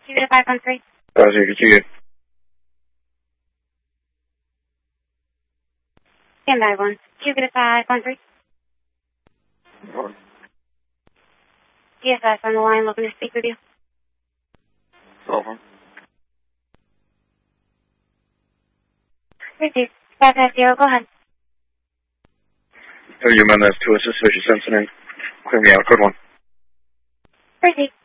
Give it a 513. Roger, could you Stand by 1. Give it a 513. DSS on the line, looking to speak with you. Cell phone. Receive. 550, go ahead. You amend that to a suspicious incident. Clear me out. Code 1. Receive.